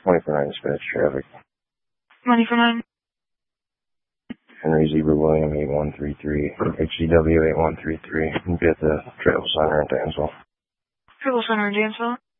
24-9 dispatch traffic. 24-9. Henry Zebra William 8133, HCW 8133. Be at the Travel Center in Dansville. Travel Center in Dansville.